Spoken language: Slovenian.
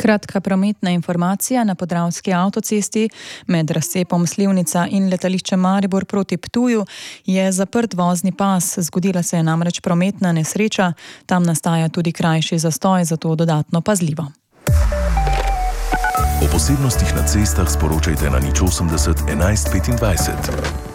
Kratka prometna informacija na Podravski avtocesti med razcepom Slivnica in letališčem Maribor proti Ptuju je zaprt vozni pas. Zgodila se je namreč prometna nesreča, tam nastaja tudi krajši zastoj, zato dodatno pazljivo. O posebnostih na cestah sporočajte na 080 11 25.